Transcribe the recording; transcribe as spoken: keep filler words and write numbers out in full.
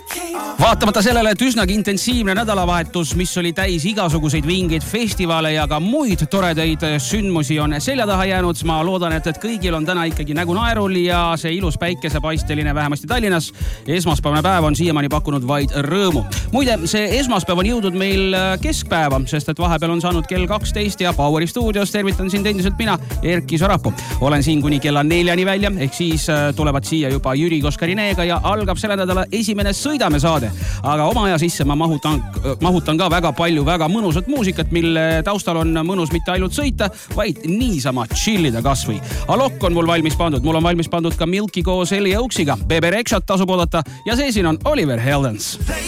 Vaatamata sellele, et üsnagi intensiivne nädalavahetus, mis oli täis igasuguseid vingeid festivale ja ka muid toredaid sündmusi on selja taha jäänud, ma loodan, et, et kõigil on täna ikkagi nägu naerul ja see ilus päikesepaisteline vähemasti Tallinnas. Esmaspäevane päev on siiamaani pakkunud vaid rõõmu. Muide, see esmaspäev on jõudnud meil keskpäeva, sest et vahepeal on saanud kell kaksteist ja Poweri stuudios tervitan sind endiselt mina, Erki Sarapuu. Olen siin kuni kella neljani välja, ehk siis tulevad siia juba Jüri Koskarineega ja algab selle nädala esimene Sõidame saade. Aga oma aja sisse ma mahutan, mahutan ka väga palju väga mõnusat muusikat, mille taustal on mõnus mitte ainult sõita, vaid niisama chillida kasvõi. Alok on mul valmis pandud, mul on valmis pandud ka Milky koos Eli Oaksiga. Bebe Rexhat tasub oodata ja see siin on Oliver Heldens.